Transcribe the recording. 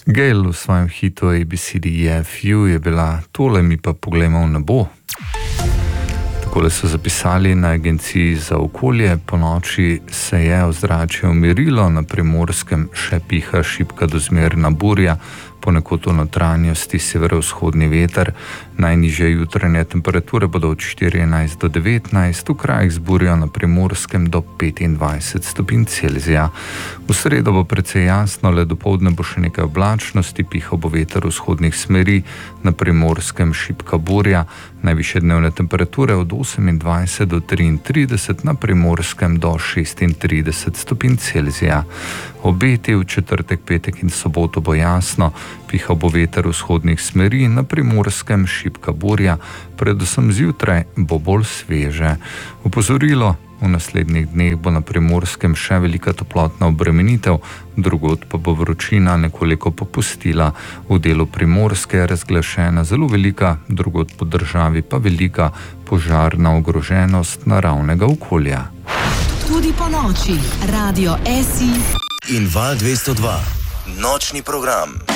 Gail v svojem hitu ABCDEFU je bila tole, mi pa poglejmo v nebo. Takole so zapisali na Agenciji za okolje. Po noči se je ozračje umirilo, na Primorskem še piha šibka do zmerna burja, ponekod v notranjosti severovzhodni veter. Najnižje jutranje temperature bodo od 14 do 19, v krajih z burjo na Primorskem do 25 stopinj Celzija. V sredo bo precej jasno, le dopoldne bo še nekaj oblačnosti, pihal bo veter vzhodnih smeri, na Primorskem šibka burja, najvišje dnevne temperature od 28 do 33, na Primorskem do 36 stopinj Celzija. Obeti v četrtek, petek in soboto bo jasno, pihal bo veter vzhodnih smeri, na Primorskem šibka burja, predvsem zjutraj bo bolj sveže. Opozorilo: v naslednjih dneh bo na Primorskem še velika toplotna obremenitev, drugod pa bo vročina nekoliko popustila. V delu Primorske je razglašena zelo velika, drugod po državi pa velika požarna ogroženost naravnega okolja. Tudi po noči Radio SI in Val 202, nočni program.